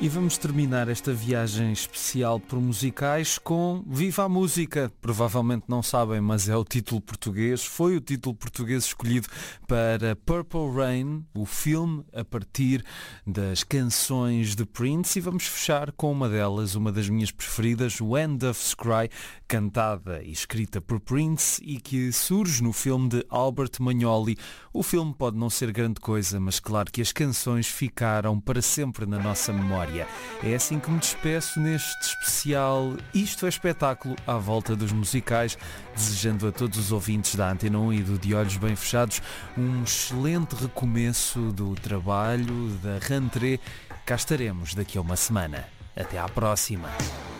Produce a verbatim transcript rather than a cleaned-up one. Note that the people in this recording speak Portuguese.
E vamos terminar esta viagem especial por musicais com Viva a Música. Provavelmente não sabem, mas é o título português. Foi o título português escolhido para Purple Rain, o filme a partir das canções de Prince. E vamos fechar com uma delas, uma das minhas preferidas, When Doves Cry, cantada e escrita por Prince e que surge no filme de Albert Magnoli. O filme pode não ser grande coisa, mas claro que as canções ficaram para sempre na nossa memória. É assim que me despeço neste especial Isto é Espetáculo à volta dos musicais, desejando a todos os ouvintes da Antena um e do De Olhos Bem Fechados um excelente recomeço do trabalho, da rentrée. Cá estaremos daqui a uma semana. Até à próxima.